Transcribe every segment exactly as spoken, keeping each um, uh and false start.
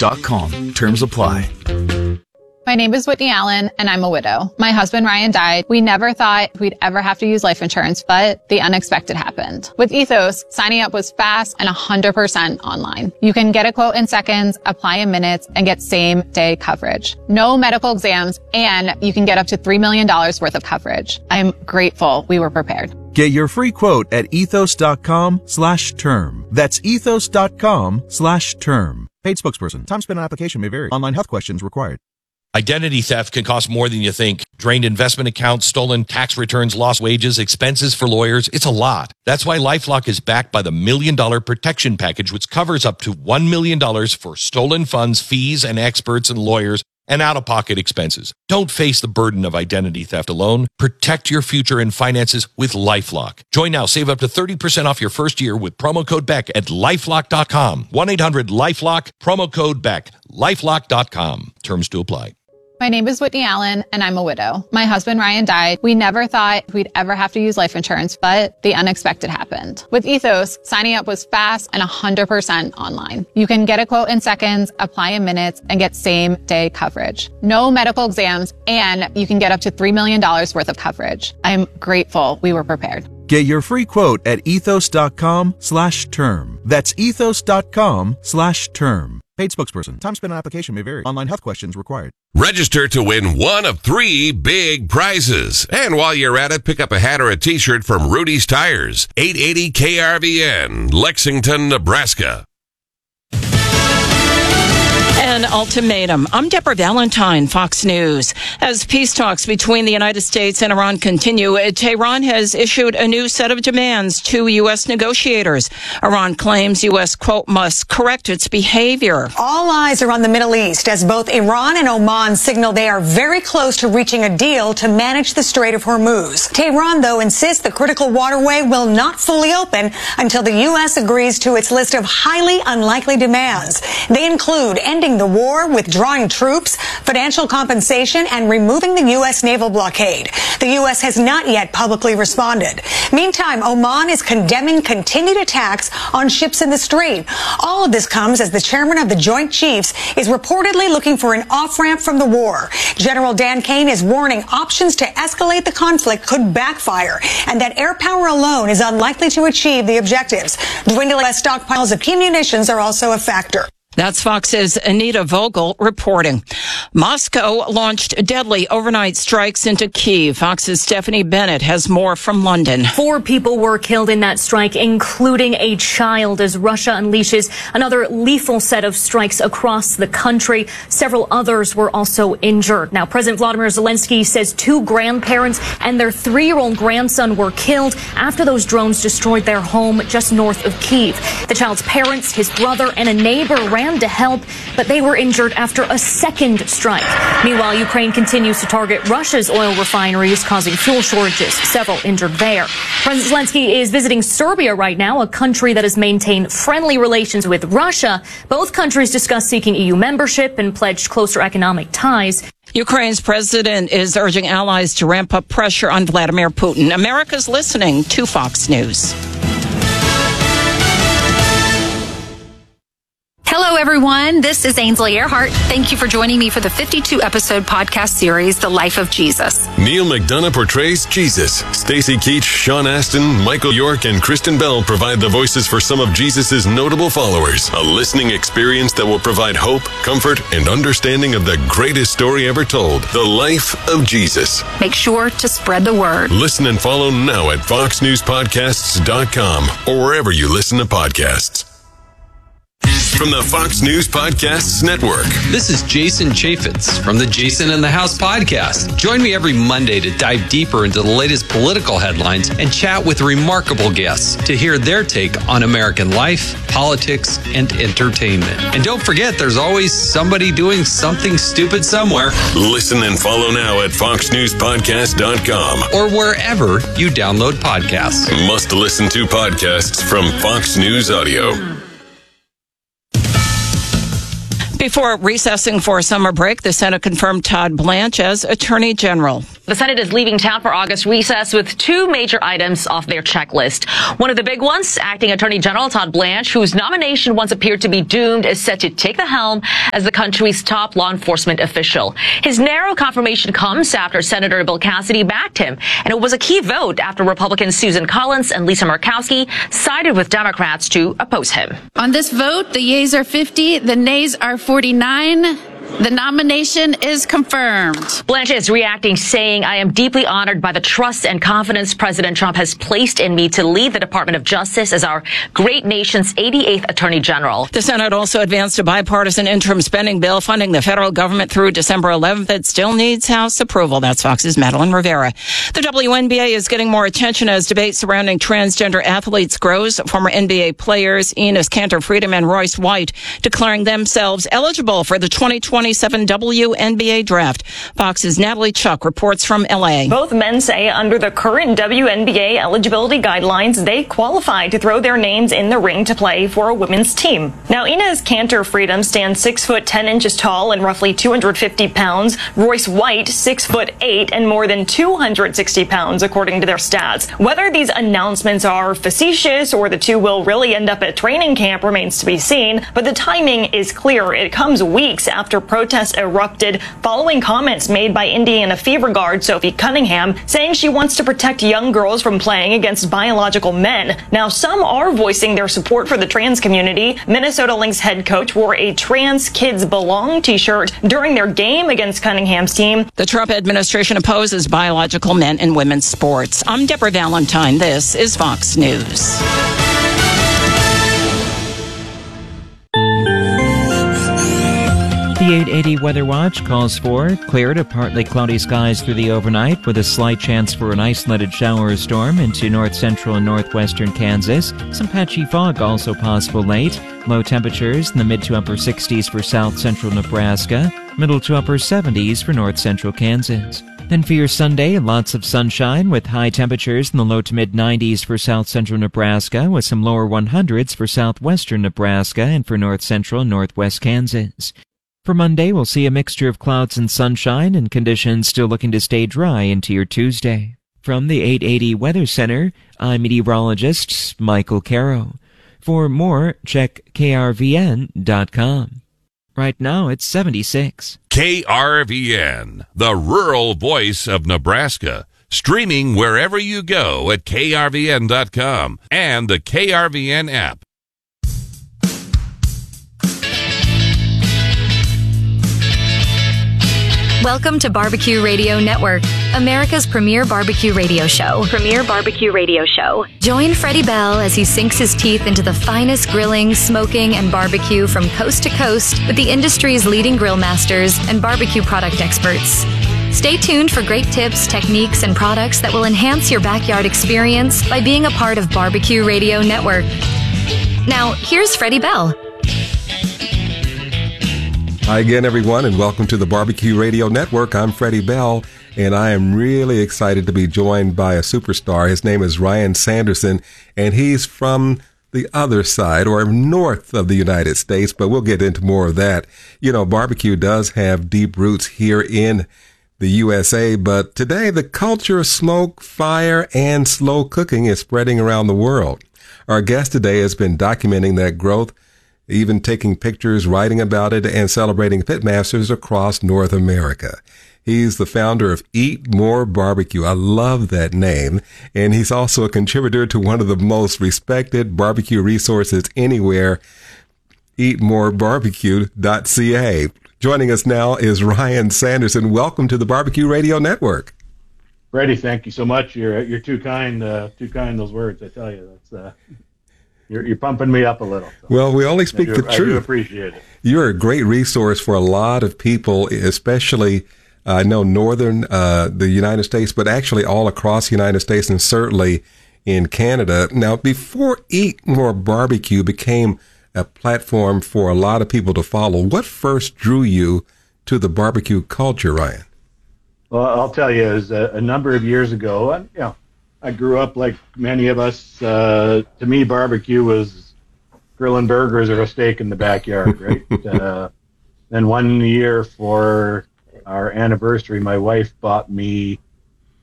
dot com. Terms apply. My name is Whitney Allen, and I'm a widow. My husband, Ryan, died. We never thought we'd ever have to use life insurance, but the unexpected happened. With Ethos, signing up was fast and one hundred percent online. You can get a quote in seconds, apply in minutes, and get same-day coverage. No medical exams, and you can get up to three million dollars worth of coverage. I'm grateful we were prepared. Get your free quote at ethos.com slash term. That's ethos.com slash term. Paid spokesperson. Time spent on application may vary. Online health questions required. Identity theft can cost more than you think. Drained investment accounts, stolen tax returns, lost wages, expenses for lawyers. It's a lot. That's why LifeLock is backed by the Million Dollar Protection Package, which covers up to one million dollars for stolen funds, fees, and experts and lawyers, and out-of-pocket expenses. Don't face the burden of identity theft alone. Protect your future and finances with LifeLock. Join now. Save up to thirty percent off your first year with promo code Beck at lifelock dot com. one eight hundred lifelock, promo code Beck, lifelock dot com. Terms to apply. My name is Whitney Allen, and I'm a widow. My husband, Ryan, died. We never thought we'd ever have to use life insurance, but the unexpected happened. With Ethos, signing up was fast and one hundred percent online. You can get a quote in seconds, apply in minutes, and get same-day coverage. No medical exams, and you can get up to three million dollars worth of coverage. I'm grateful we were prepared. Get your free quote at ethos.com slash term. That's ethos.com slash term. Paid spokesperson. Time spent on application may vary. Online health questions required. Register to win one of three big prizes. And while you're at it, pick up a hat or a t-shirt from Rudy's Tires, eight eighty K R V N, Lexington, Nebraska. An ultimatum. I'm Deborah Valentine, Fox News. As peace talks between the United States and Iran continue, Tehran has issued a new set of demands to U S negotiators. Iran claims U S, quote, must correct its behavior. All eyes are on the Middle East as both Iran and Oman signal they are very close to reaching a deal to manage the Strait of Hormuz. Tehran, though, insists the critical waterway will not fully open until the U S agrees to its list of highly unlikely demands. They include ending the war, withdrawing troops, financial compensation, and removing the U S naval blockade. The U S has not yet publicly responded. Meantime, Oman is condemning continued attacks on ships in the strait. All of this comes as the chairman of the Joint Chiefs is reportedly looking for an off-ramp from the war. General Dan Kane is warning options to escalate the conflict could backfire, and that air power alone is unlikely to achieve the objectives. Dwindling stockpiles of key munitions are also a factor. That's Fox's Anita Vogel reporting. Moscow launched deadly overnight strikes into Kyiv. Fox's Stephanie Bennett has more from London. Four people were killed in that strike, including a child, as Russia unleashes another lethal set of strikes across the country. Several others were also injured. Now, President Vladimir Zelensky says two grandparents and their three-year-old grandson were killed after those drones destroyed their home just north of Kyiv. The child's parents, his brother, and a neighbor ran to help, but they were injured after a second strike. Meanwhile, Ukraine continues to target Russia's oil refineries, causing fuel shortages. Several injured there. President Zelensky is visiting Serbia right now, a country that has maintained friendly relations with Russia. Both countries discussed seeking E U membership and pledged closer economic ties. Ukraine's president is urging allies to ramp up pressure on Vladimir Putin. America's listening to Fox News. Hello, everyone. This is Ainsley Earhart. Thank you for joining me for the fifty-two episode podcast series, The Life of Jesus. Neil McDonough portrays Jesus. Stacey Keach, Sean Astin, Michael York, and Kristen Bell provide the voices for some of Jesus' notable followers. A listening experience that will provide hope, comfort, and understanding of the greatest story ever told, The Life of Jesus. Make sure to spread the word. Listen and follow now at fox news podcasts dot com or wherever you listen to podcasts. From the Fox News Podcasts Network. This is Jason Chaffetz from the Jason in the House podcast. Join me every Monday to dive deeper into the latest political headlines and chat with remarkable guests to hear their take on American life, politics, and entertainment. And don't forget, there's always somebody doing something stupid somewhere. Listen and follow now at fox news podcast dot com or wherever you download podcasts. Must listen to podcasts from Fox News Audio. Before recessing for a summer break, the Senate confirmed Todd Blanche as Attorney General. The Senate is leaving town for August recess with two major items off their checklist. One of the big ones, acting Attorney General Todd Blanche, whose nomination once appeared to be doomed, is set to take the helm as the country's top law enforcement official. His narrow confirmation comes after Senator Bill Cassidy backed him, and it was a key vote after Republicans Susan Collins and Lisa Murkowski sided with Democrats to oppose him. On this vote, the yeas are fifty, the nays are forty-nine. The nomination is confirmed. Blanche is reacting, saying, I am deeply honored by the trust and confidence President Trump has placed in me to lead the Department of Justice as our great nation's eighty-eighth Attorney General. The Senate also advanced a bipartisan interim spending bill funding the federal government through December eleventh. It still needs House approval. That's Fox's Madeline Rivera. The W N B A is getting more attention as debate surrounding transgender athletes grows. Former N B A players Enes Kanter Freedom and Royce White declaring themselves eligible for the twenty twenty-seven W N B A draft. Fox's Natalie Chuck reports from L A. Both men say under the current W N B A eligibility guidelines, they qualify to throw their names in the ring to play for a women's team. Now, Enes Kanter Freedom stands six foot ten inches tall and roughly two hundred fifty pounds. Royce White, six foot eight and more than two hundred sixty pounds, according to their stats. Whether these announcements are facetious or the two will really end up at training camp remains to be seen, but the timing is clear. It comes weeks after protests erupted following comments made by Indiana Fever guard Sophie Cunningham saying she wants to protect young girls from playing against biological men. Now, some are voicing their support for the trans community. Minnesota Lynx head coach wore a Trans Kids Belong t-shirt during their game against Cunningham's team. The Trump administration opposes biological men in women's sports. I'm Deborah Valentine. This is Fox News. The eight eighty Weather Watch calls for clear to partly cloudy skies through the overnight with a slight chance for an isolated shower or storm into north central and northwestern Kansas. Some patchy fog also possible late. Low temperatures in the mid to upper sixties for south central Nebraska, middle to upper seventies for north central Kansas. Then for your Sunday, lots of sunshine with high temperatures in the low to mid nineties for south central Nebraska with some lower hundreds for southwestern Nebraska and for north central and northwest Kansas. For Monday, we'll see a mixture of clouds and sunshine and conditions still looking to stay dry into your Tuesday. From the eight eighty Weather Center, I'm meteorologist Michael Caro. For more, check K R V N dot com. Right now, it's seventy-six. K R V N, the rural voice of Nebraska. Streaming wherever you go at K R V N dot com and the K R V N app. Welcome to Barbecue Radio Network, America's premier barbecue radio show. Premier barbecue radio show. Join Freddie Bell as he sinks his teeth into the finest grilling, smoking, and barbecue from coast to coast with the industry's leading grill masters and barbecue product experts. Stay tuned for great tips, techniques, and products that will enhance your backyard experience by being a part of Barbecue Radio Network. Now, here's Freddie Bell. Hi again, everyone, and welcome to the Barbecue Radio Network. I'm Freddie Bell, and I am really excited to be joined by a superstar. His name is Ryan Sanderson, and he's from the other side, or north of the United States, but we'll get into more of that. You know, barbecue does have deep roots here in the U S A, but today the culture of smoke, fire, and slow cooking is spreading around the world. Our guest today has been documenting that growth, even taking pictures, writing about it, and celebrating pitmasters across North America. He's the founder of Eat More Barbecue. I love that name. And he's also a contributor to one of the most respected barbecue resources anywhere, eat more barbecue dot c a. Joining us now is Ryan Sanderson. Welcome to the Barbecue Radio Network. Freddie, thank you so much. You're you're too kind, uh, too kind those words, I tell you. That's uh You're, you're pumping me up a little. So. Well, we only speak do, the truth. I do appreciate it. You're a great resource for a lot of people, especially, uh, I know, northern uh, the United States, but actually all across the United States and certainly in Canada. Now, before Eat More Barbecue became a platform for a lot of people to follow, what first drew you to the barbecue culture, Ryan? Well, I'll tell you, it was a, a number of years ago, and, you know, I grew up like many of us. Uh, to me, barbecue was grilling burgers or a steak in the backyard, right? uh, then one year for our anniversary, my wife bought me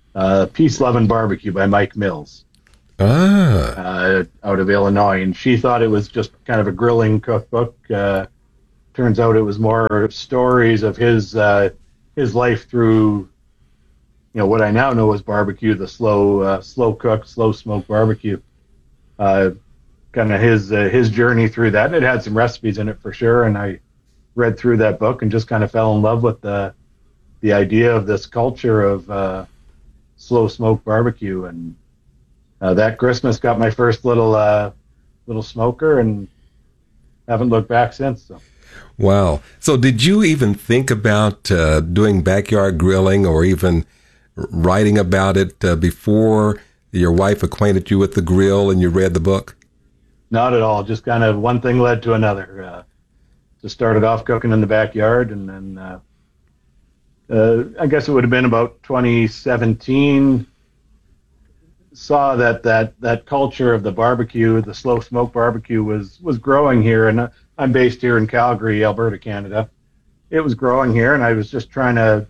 uh, Peace, Love, and Barbecue by Mike Mills. Ah. Uh, out of Illinois, and she thought it was just kind of a grilling cookbook. Uh, turns out it was more stories of his uh, his life through, you know, what I now know as barbecue, the slow uh, slow cook, slow smoke barbecue. Uh, kind of his uh, his journey through that. And it had some recipes in it for sure, and I read through that book and just kind of fell in love with the the idea of this culture of uh, slow smoke barbecue. And Uh, that Christmas got my first little uh, little smoker, and haven't looked back since. So. Wow. So did you even think about uh, doing backyard grilling or even writing about it uh, before your wife acquainted you with the grill and you read the book? Not at all. Just kind of one thing led to another. Uh, just started off cooking in the backyard, and then uh, uh, I guess it would have been about twenty seventeen. Saw that, that that culture of the barbecue, the slow smoke barbecue, was was growing here, and I'm based here in Calgary, Alberta, Canada. It was growing here, and I was just trying to.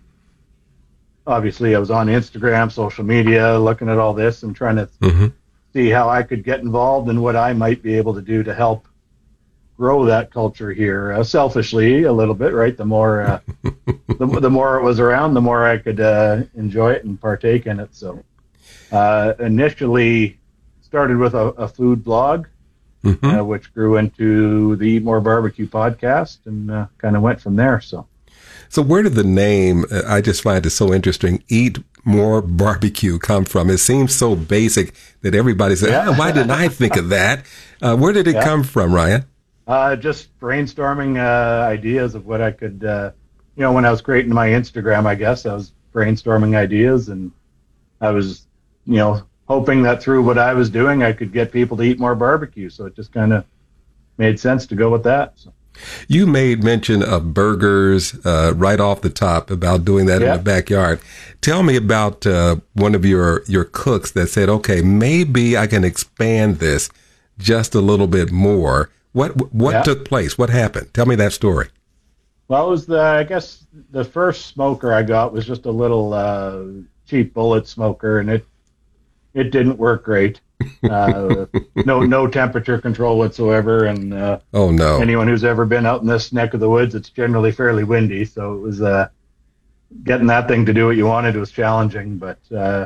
Obviously, I was on Instagram, social media, looking at all this, and trying to mm-hmm. see how I could get involved and what I might be able to do to help grow that culture here. Uh, selfishly, a little bit, right? The more uh, the, the more it was around, the more I could uh, enjoy it and partake in it. So. Uh, initially started with a, a food blog, mm-hmm. uh, which grew into the Eat More Barbecue podcast, and uh, kind of went from there. So, so where did the name, uh, I just find it so interesting, Eat More Barbecue come from? It seems so basic that everybody says, yeah. oh, why didn't I think of that? Uh, where did it yeah. come from, Ryan? Uh, just brainstorming uh, ideas of what I could, uh, you know, when I was creating my Instagram, I guess, I was brainstorming ideas, and I was you know, hoping that through what I was doing, I could get people to eat more barbecue. So it just kind of made sense to go with that. So. You made mention of burgers uh, right off the top about doing that yeah. in the backyard. Tell me about uh, one of your, your cooks that said, okay, maybe I can expand this just a little bit more. What what yeah. took place? What happened? Tell me that story. Well, it was the, I guess the first smoker I got was just a little uh, cheap bullet smoker, and it It didn't work great. Uh, no, no temperature control whatsoever, and uh, oh no! Anyone who's ever been out in this neck of the woods, it's generally fairly windy, so it was uh, getting that thing to do what you wanted was challenging. But uh,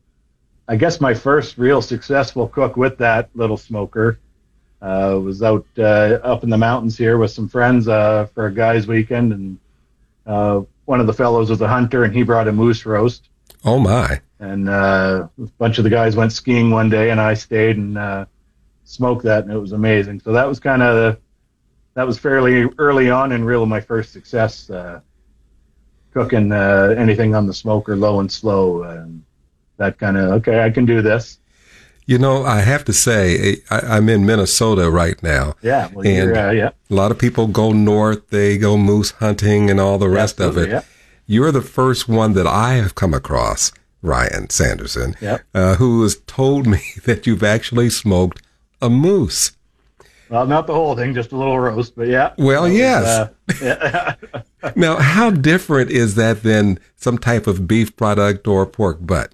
I guess my first real successful cook with that little smoker uh, was out uh, up in the mountains here with some friends uh, for a guys' weekend, and uh, one of the fellows was a hunter, and he brought a moose roast. Oh my! And uh, a bunch of the guys went skiing one day, and I stayed and uh, smoked that, and it was amazing. So that was kind of that was fairly early on, and really my first success uh, cooking uh, anything on the smoker, low and slow, and that kind of okay, I can do this. You know, I have to say, I, I'm in Minnesota right now. Yeah, well, and you're, uh, yeah. a lot of people go north, they go moose hunting, and all the rest Absolutely, of it. Yeah. You're the first one that I have come across, Ryan Sanderson, yep. uh, who has told me that you've actually smoked a moose. Well, not the whole thing, just a little roast, but yeah. Well, was, yes. Uh, yeah. Now, how different is that than some type of beef product or pork butt?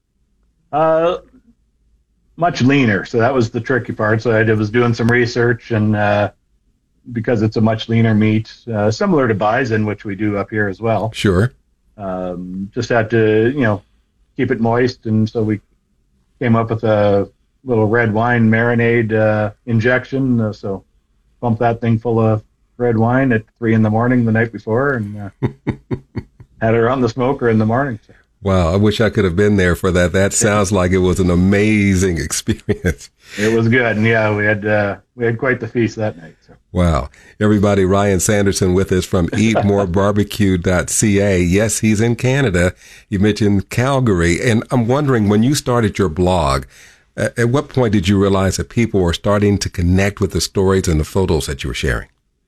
Uh, much leaner. So that was the tricky part. So I did, was doing some research, and uh, because it's a much leaner meat, uh, similar to bison, which we do up here as well. Sure. Um, just had to, you know, keep it moist, and so we came up with a little red wine marinade uh, injection. Uh, so pump that thing full of red wine at three in the morning the night before, and uh, had it on the smoker in the morning. So. Wow, I wish I could have been there for that. That sounds like it was an amazing experience. It was good, and yeah, we had uh, we had quite the feast that night. So. Wow. Everybody, Ryan Sanderson with us from eat more barbecue dot c a. Yes, he's in Canada. You mentioned Calgary, and I'm wondering, when you started your blog, at what point did you realize that people were starting to connect with the stories and the photos that you were sharing?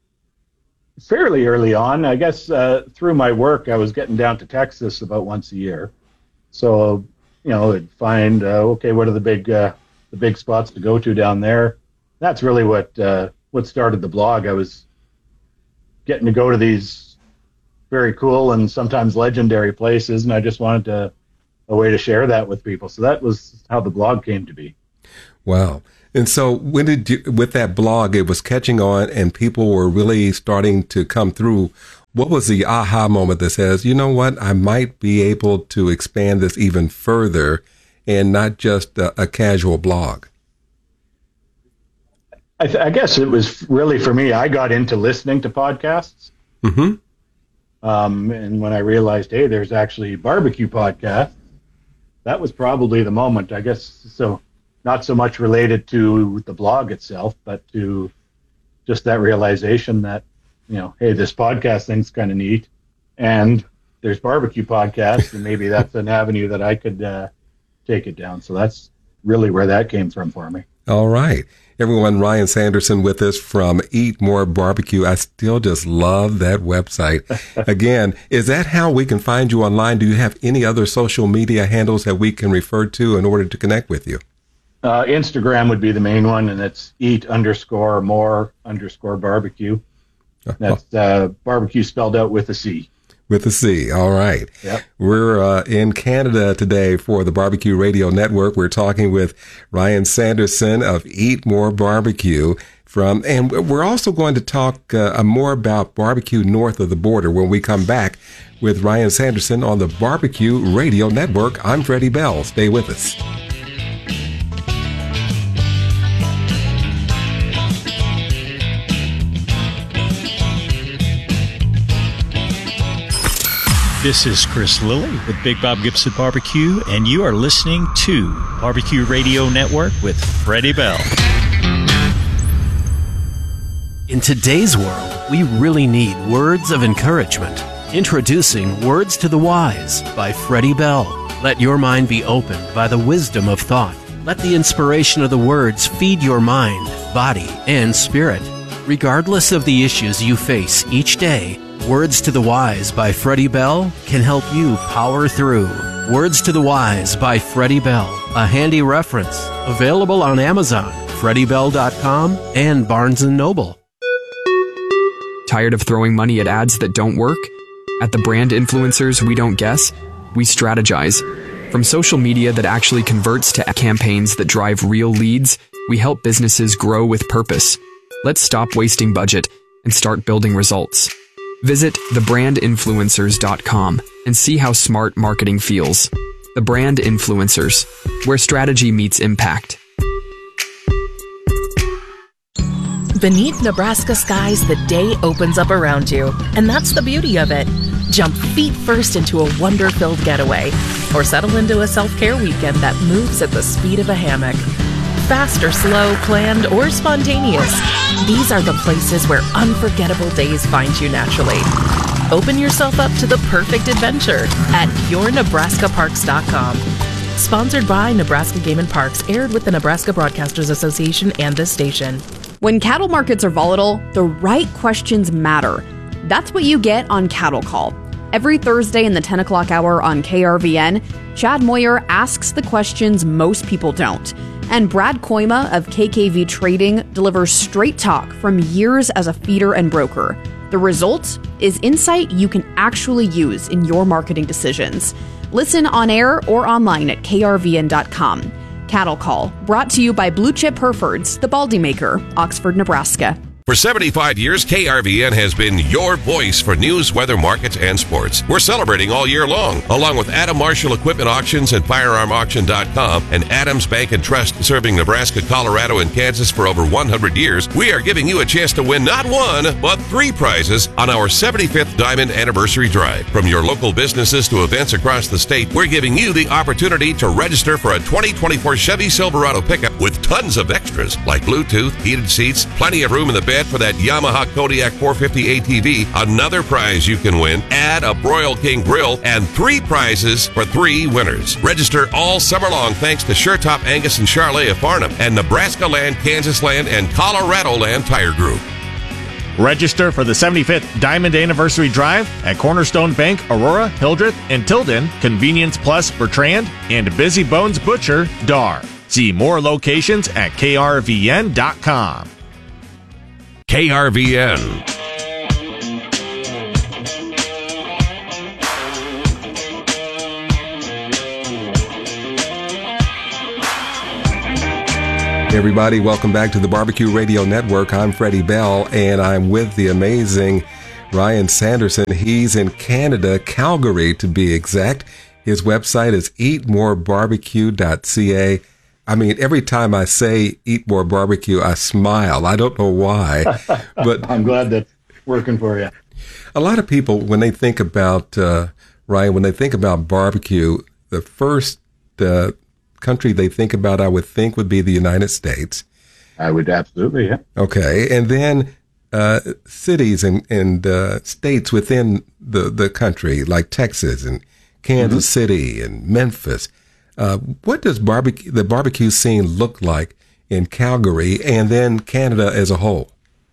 Fairly early on, I guess, uh, through my work, I was getting down to Texas about once a year. So, you know, I'd find, uh, okay, what are the big, uh, the big spots to go to down there? That's really what, uh, what started the blog. I was getting to go to these very cool and sometimes legendary places, and I just wanted to a way to share that with people. So that was how the blog came to be. Wow. And so when did you, with that blog, it was catching on and people were really starting to come through. What was the aha moment that says, you know what, I might be able to expand this even further and not just a, a casual blog? I, th- I guess it was really for me, I got into listening to podcasts. Mm-hmm. Um, and when I realized, hey, there's actually barbecue podcasts, that was probably the moment, I guess. So not so much related to the blog itself, but to just that realization that, you know, hey, this podcast thing's kind of neat, and there's barbecue podcasts, and maybe that's an avenue that I could uh, take it down. So that's really where that came from for me. All right. Everyone, Ryan Sanderson with us from Eat More Barbecue. I still just love that website. Again, is that how we can find you online? Do you have any other social media handles that we can refer to in order to connect with you? Uh, Instagram would be the main one, and it's eat underscore more underscore barbecue. That's uh, barbecue spelled out with a C. With a C. All right. Yep. We're uh, in Canada today for the Barbecue Radio Network. We're talking with Ryan Sanderson of Eat More Barbecue. From, and we're also going to talk uh, more about barbecue north of the border when we come back with Ryan Sanderson on the Barbecue Radio Network. I'm Freddie Bell. Stay with us. This is Chris Lilly with Big Bob Gibson Barbecue, and you are listening to Barbecue Radio Network with Freddie Bell. In today's world, we really need words of encouragement. Introducing Words to the Wise by Freddie Bell. Let your mind be opened by the wisdom of thought. Let the inspiration of the words feed your mind, body, and spirit. Regardless of the issues you face each day, Words to the Wise by Freddie Bell can help you power through. Words to the Wise by Freddie Bell, a handy reference. Available on Amazon, freddie bell dot com, and Barnes and Noble. Tired of throwing money at ads that don't work? At the Brand Influencers We Don't Guess, we strategize. From social media that actually converts to campaigns that drive real leads, we help businesses grow with purpose. Let's stop wasting budget and start building results. Visit the brand influencers dot com and see how smart marketing feels. The Brand Influencers, where strategy meets impact. Beneath Nebraska skies, the day opens up around you, and that's the beauty of it. Jump feet first into a wonder-filled getaway, or settle into a self-care weekend that moves at the speed of a hammock. Fast or slow, planned or spontaneous, these are the places where unforgettable days find you naturally. Open yourself up to the perfect adventure at your nebraska parks dot com. Sponsored by Nebraska Game and Parks, aired with the Nebraska Broadcasters Association and this station. When cattle markets are volatile, the right questions matter. That's what you get on Cattle Call. Every Thursday in the ten o'clock hour on K R V N, Chad Moyer asks the questions most people don't. And Brad Koima of K K V Trading delivers straight talk from years as a feeder and broker. The result is insight you can actually use in your marketing decisions. Listen on air or online at K R V N dot com. Cattle Call, brought to you by Blue Chip Herefords, the Baldy Maker, Oxford, Nebraska. For seventy-five years, K R V N has been your voice for news, weather, markets, and sports. We're celebrating all year long, along with Adam Marshall Equipment Auctions and firearm auction dot com and Adams Bank and Trust, serving Nebraska, Colorado, and Kansas for over one hundred years. We are giving you a chance to win not one, but three prizes on our seventy-fifth Diamond Anniversary Drive. From your local businesses to events across the state, we're giving you the opportunity to register for a twenty twenty-four Chevy Silverado pickup with tons of extras like Bluetooth, heated seats, plenty of room in the bed for that Yamaha Kodiak four fifty A T V. Another prize you can win, add a Broil King grill, and three prizes for three winners. Register all summer long thanks to SureTop Angus and Charlet of Farnham and Nebraska Land, Kansas Land, and Colorado Land Tire Group. Register for the seventy-fifth Diamond Anniversary Drive at Cornerstone Bank, Aurora, Hildreth, and Tilden, Convenience Plus, Bertrand, and Busy Bones Butcher, Dar. See more locations at K R V N dot com. K R V N. Hey everybody, welcome back to the Barbecue Radio Network. I'm Freddie Bell, and I'm with the amazing Ryan Sanderson. He's in Canada, Calgary to be exact. His website is eat more barbecue dot c a. I mean, every time I say Eat More Barbecue, I smile. I don't know why, but I'm glad that's working for you. A lot of people, when they think about, uh, Ryan, when they think about barbecue, the first uh, country they think about, I would think, would be the United States. I would absolutely, yeah. Okay. And then uh, cities and, and uh, states within the, the country, like Texas and Kansas mm-hmm. City and Memphis. Uh, what does barbecue, the barbecue scene look like in Calgary and then Canada as a whole?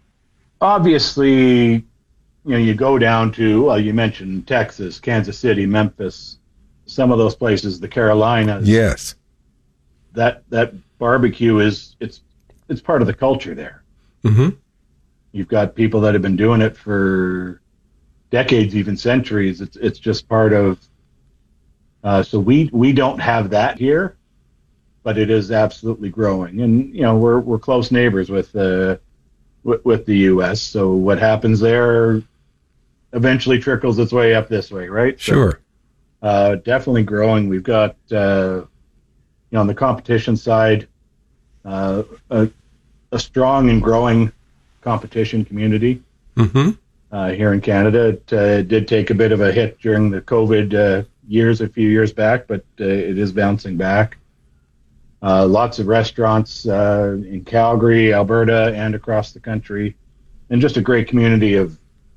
Obviously, you know, you go down to, well, you mentioned Texas, Kansas City, Memphis, some of those places, the Carolinas. Yes. That that barbecue is, it's it's part of the culture there. Mm-hmm. You've got people that have been doing it for decades, even centuries. It's it's just part of, uh, so we we don't have that here, but it is absolutely growing. And, you know, we're we're close neighbors with uh, with, with the U S, so what happens there eventually trickles its way up this way, right? So, sure. Uh, definitely growing. We've got, uh, you know, on the competition side, uh, a, a strong and growing competition community mm-hmm. uh, here in Canada. It uh, did take a bit of a hit during the COVID uh, years, a few years back, but uh, it is bouncing back. Uh, lots of restaurants uh, in Calgary, Alberta, and across the country, and just a great community of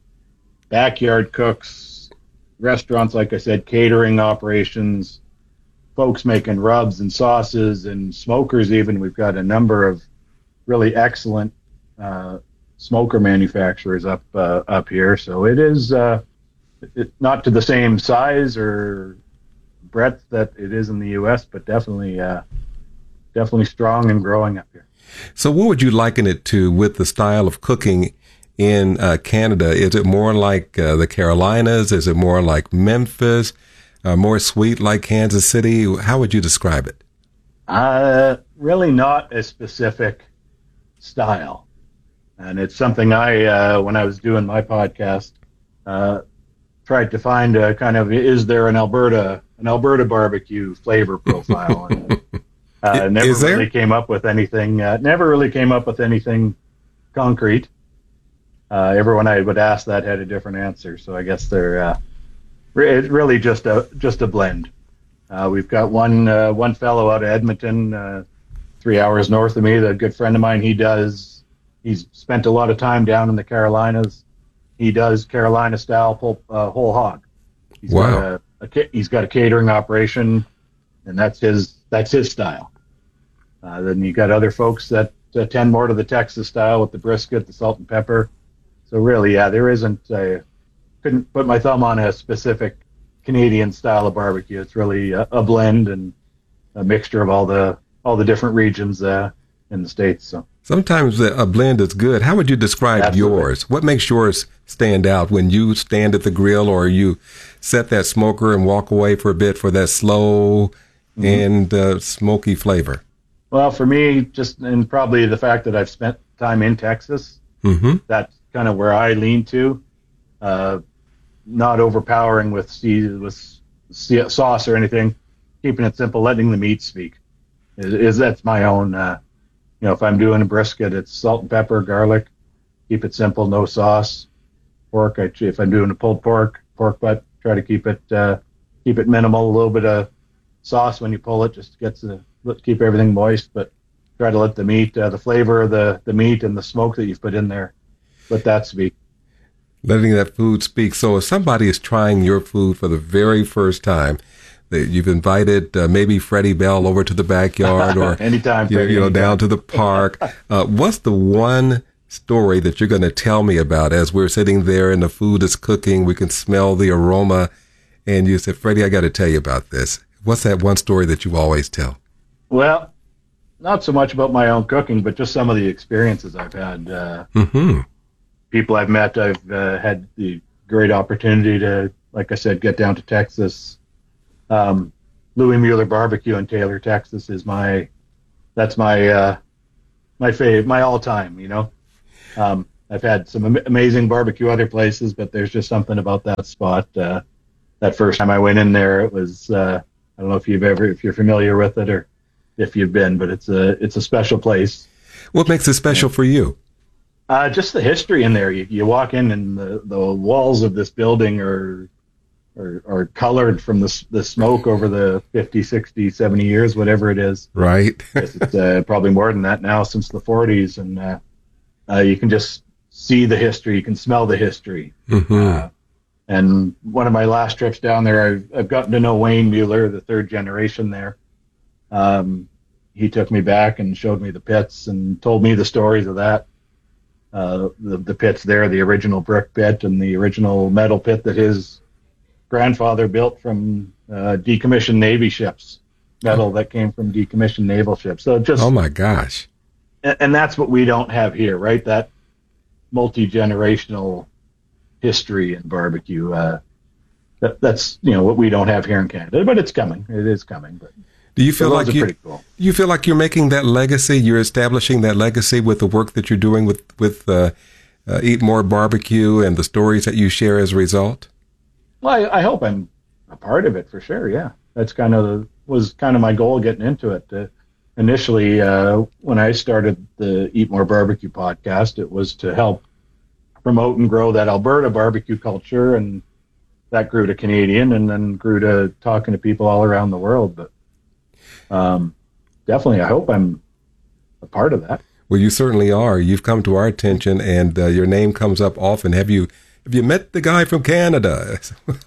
backyard cooks, restaurants, like I said, catering operations, folks making rubs and sauces, and smokers even. We've got a number of really excellent uh, smoker manufacturers up uh, up here. So it is uh, it, not to the same size or breadth that it is in the U S, but definitely uh, definitely strong and growing up here. So what would you liken it to with the style of cooking in uh, Canada? Is it more like uh, the Carolinas? Is it more like Memphis? Uh, more sweet like Kansas City? How would you describe it? Uh, really not a specific style. And it's something I, uh, when I was doing my podcast, uh, tried to find a kind of, is there an Alberta, an Alberta barbecue flavor profile? And, uh, never is there? really came up with anything, uh, never really came up with anything concrete. Uh, everyone I would ask that had a different answer. So I guess they're, uh, it's really just a just a blend. Uh, we've got one uh, one fellow out of Edmonton, uh, three hours north of me, the good friend of mine. He does. He's spent a lot of time down in the Carolinas. He does Carolina style pull, uh, whole hog. He's wow. Got a, a, he's got a catering operation, and that's his that's his style. Uh, then you got other folks that uh, tend more to the Texas style with the brisket, the salt and pepper. So really, yeah, there isn't a couldn't put my thumb on a specific Canadian style of barbecue. It's really a, a blend and a mixture of all the all the different regions uh, in the States. So sometimes a blend is good. How would you describe Absolutely. yours? What makes yours stand out when you stand at the grill or you set that smoker and walk away for a bit for that slow mm-hmm. and uh, smoky flavor? Well, for me, just and probably the fact that I've spent time in Texas, mm-hmm. that's kind of where I lean to. Uh, not overpowering with with sauce or anything, keeping it simple, letting the meat speak. Is, is that's my own. Uh, you know, if I'm doing a brisket, it's salt and pepper, garlic. Keep it simple, no sauce. Pork, I, if I'm doing a pulled pork, pork butt, try to keep it uh, keep it minimal. A little bit of sauce when you pull it, just gets the keep everything moist, but try to let the meat, uh, the flavor of the the meat and the smoke that you've put in there, let that speak. Letting that food speak. So if somebody is trying your food for the very first time, that you've invited uh, maybe Freddie Bell over to the backyard or anytime, you, Freddie, you know, anytime. down to the park. Uh, what's the one story that you're going to tell me about as we're sitting there and the food is cooking? We can smell the aroma. And you said, Freddie, I got to tell you about this. What's that one story that you always tell? Well, not so much about my own cooking, but just some of the experiences I've had. Uh, mm-hmm. People I've met, I've uh, had the great opportunity to, like I said, get down to Texas. Um, Louis Mueller Barbecue in Taylor, Texas is my, that's my uh, my favorite, my all time. You know, um, I've had some am- amazing barbecue other places, but there's just something about that spot. Uh, that first time I went in there, it was uh, I don't know if you've ever if you're familiar with it or if you've been, but it's a it's a special place. What makes it special for you? Uh, just the history in there. You, you walk in and the, the walls of this building are are, are colored from the the smoke over the fifty, sixty, seventy years, whatever it is. Right. It's uh, probably more than that now, since the forties, and uh, uh, you can just see the history. You can smell the history. Mm-hmm. Uh, and one of my last trips down there, I've, I've gotten to know Wayne Mueller, the third generation there. Um, he took me back and showed me the pits and told me the stories of that. Uh, the, the pits there, the original brick pit and the original metal pit that his grandfather built from uh, decommissioned Navy ships, metal that came from decommissioned naval ships. So just oh my gosh, and, and that's what we don't have here, right? That multi-generational history in barbecue. Uh, that, that's you know what we don't have here in Canada, but it's coming. It is coming. But do you feel like you pretty cool. you feel like you're making that legacy? You're establishing that legacy with the work that you're doing with with uh, uh, Eat More Barbecue and the stories that you share as a result. Well, I, I hope I'm a part of it for sure. Yeah, that's kind of the, was kind of my goal getting into it. Uh, initially, uh, when I started the Eat More Barbecue podcast, it was to help promote and grow that Alberta barbecue culture, and that grew to Canadian, and then grew to talking to people all around the world. But um, definitely, I hope I'm a part of that. Well, you certainly are. You've come to our attention, and uh, your name comes up often. Have you? Have you met the guy from Canada?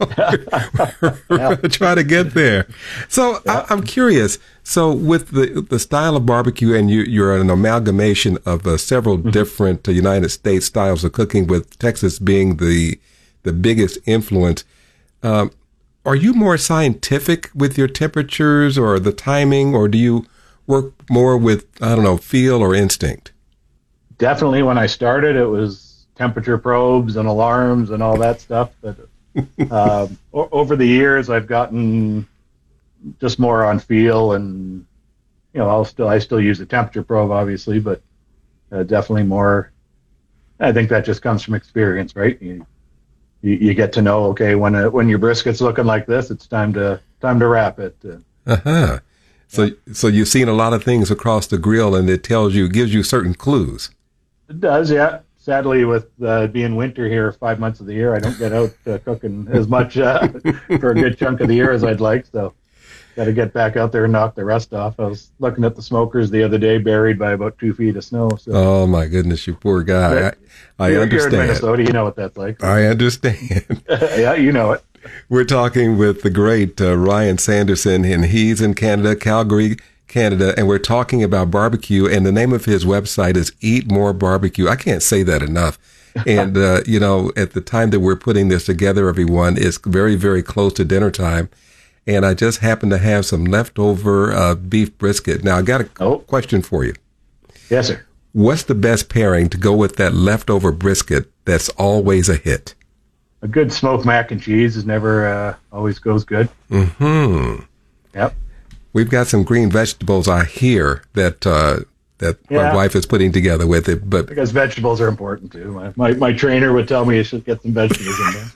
We're going to try to get there. So yeah. I, I'm curious. So with the the style of barbecue, and you, you're an amalgamation of uh, several mm-hmm. different uh, United States styles of cooking, with Texas being the the biggest influence. Um, are you more scientific with your temperatures or the timing, or do you work more with, I don't know, feel or instinct? Definitely. When I started, it was temperature probes and alarms and all that stuff. But uh, o- over the years, I've gotten just more on feel, and you know, I'll still I still use the temperature probe, obviously, but uh, definitely more. I think that just comes from experience, right? You you, you get to know, okay, when a, when your brisket's looking like this, it's time to time to wrap it. Uh huh. So yeah. so you've seen a lot of things across the grill, and it tells you, gives you certain clues. It does, yeah. Sadly, with uh, being winter here five months of the year, I don't get out uh, cooking as much uh, for a good chunk of the year as I'd like. So got to get back out there and knock the rust off. I was looking at the smokers the other day, buried by about two feet of snow. So. Oh, my goodness, you poor guy. I, I you're, understand. You're in Minnesota, you know what that's like. I understand. Yeah, you know it. We're talking with the great uh, Ryan Sanderson, and he's in Canada, Calgary, Canada, and we're talking about barbecue, and the name of his website is Eat More Barbecue. I can't say that enough. And, uh, you know, at the time that we're putting this together, everyone, it's very, very close to dinner time. And I just happen to have some leftover uh, beef brisket. Now, I got a oh. question for you. Yes, sir. What's the best pairing to go with that leftover brisket that's always a hit? A good smoked mac and cheese is never, uh, always goes good. Mm-hmm. Yep. We've got some green vegetables, I hear, that uh, that yeah. my wife is putting together with it. But because vegetables are important, too. My, my, my trainer would tell me I should get some vegetables in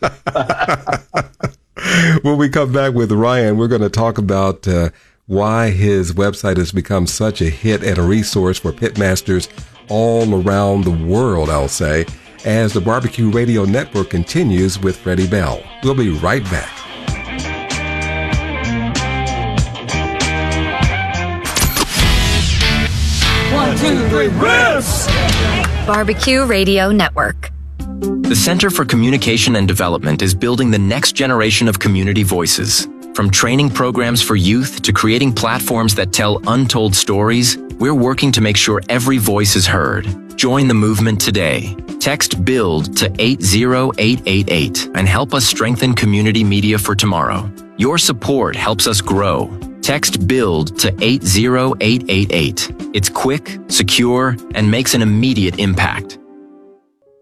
there. When we come back with Ryan, we're going to talk about uh, why his website has become such a hit and a resource for pitmasters all around the world, I'll say, as the Barbecue Radio Network continues with Freddie Bell. We'll be right back. One, two, three, riffs! Barbecue Radio Network. The Center for Communication and Development is building the next generation of community voices. From training programs for youth to creating platforms that tell untold stories, we're working to make sure every voice is heard. Join the movement today. Text BUILD to eight zero eight eight eight and help us strengthen community media for tomorrow. Your support helps us grow. Text BUILD to eight zero eight eight eight. It's quick, secure, and makes an immediate impact.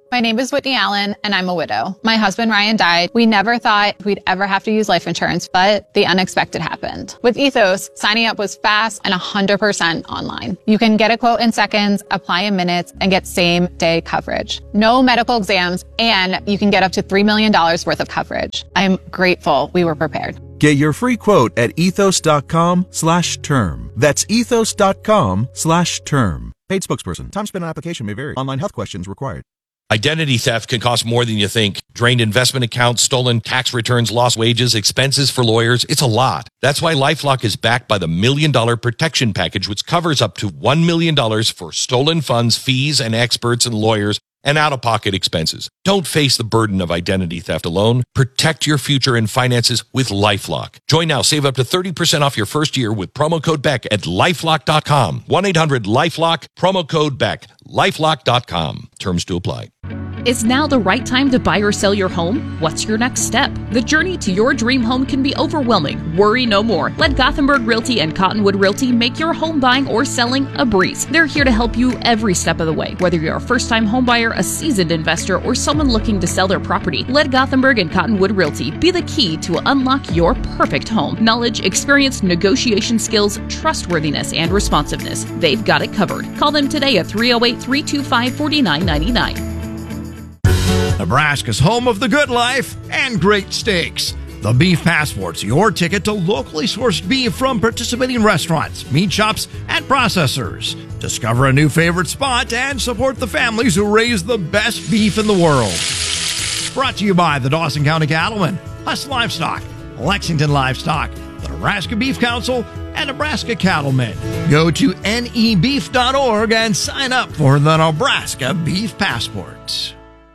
My name is Whitney Allen, and I'm a widow. My husband, Ryan, died. We never thought we'd ever have to use life insurance, but the unexpected happened. With Ethos, signing up was fast and one hundred percent online. You can get a quote in seconds, apply in minutes, and get same-day coverage. No medical exams, and you can get up to three million dollars worth of coverage. I'm grateful we were prepared. Get your free quote at ethos.com slash term. That's ethos.com slash term. Paid spokesperson. Time spent on application may vary. Online health questions required. Identity theft can cost more than you think. Drained investment accounts, stolen tax returns, lost wages, expenses for lawyers. It's a lot. That's why LifeLock is backed by the Million Dollar Protection Package, which covers up to one million dollars for stolen funds, fees, and experts and lawyers, and out-of-pocket expenses. Don't face the burden of identity theft alone. Protect your future and finances with LifeLock. Join now. Save up to thirty percent off your first year with promo code Beck at lifelock dot com. one eight hundred lifelock, promo code Beck. lifelock dot com. Terms to apply. Is now the right time to buy or sell your home? What's your next step? The journey to your dream home can be overwhelming. Worry no more. Let Gothenburg Realty and Cottonwood Realty make your home buying or selling a breeze. They're here to help you every step of the way. Whether you're a first-time home buyer, a seasoned investor, or someone looking to sell their property, let Gothenburg and Cottonwood Realty be the key to unlock your perfect home. Knowledge, experience, negotiation skills, trustworthiness, and responsiveness. They've got it covered. Call them today at three oh eight, three two five, four nine nine nine. Nebraska's home of the good life and great steaks. The Beef Passport's your ticket to locally sourced beef from participating restaurants, meat shops, and processors. Discover a new favorite spot and support the families who raise the best beef in the world. Brought to you by the Dawson County Cattlemen, Huss Livestock, Lexington Livestock, the Nebraska Beef Council, and Nebraska Cattlemen. Go to N E beef dot org and sign up for the Nebraska Beef Passport.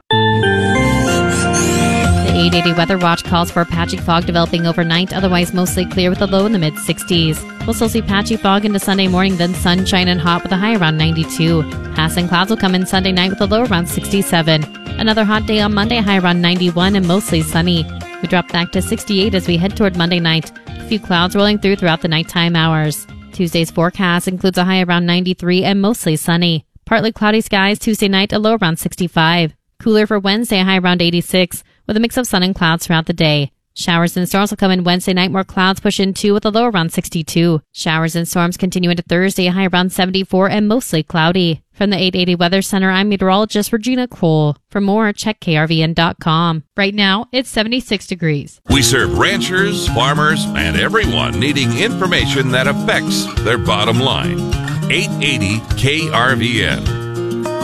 The eight eighty Weather Watch calls for patchy fog developing overnight, otherwise mostly clear with a low in the mid-sixties. We'll still see patchy fog into Sunday morning, then sunshine and hot with a high around ninety-two. Passing clouds will come in Sunday night with a low around sixty-seven. Another hot day on Monday, high around ninety-one and mostly sunny. We drop back to sixty-eight as we head toward Monday night. A few clouds rolling through throughout the nighttime hours. Tuesday's forecast includes a high around ninety-three and mostly sunny. Partly cloudy skies Tuesday night, a low around sixty-five. Cooler for Wednesday, a high around eighty-six, with a mix of sun and clouds throughout the day. Showers and storms will come in Wednesday night, more clouds push in too with a low around sixty-two. Showers and storms continue into Thursday, a high around seventy-four and mostly cloudy. From the eight eighty Weather Center, I'm meteorologist Regina Cole. For more, check K R V N dot com. Right now, it's seventy-six degrees. We serve ranchers, farmers, and everyone needing information that affects their bottom line. eight eighty K R V N.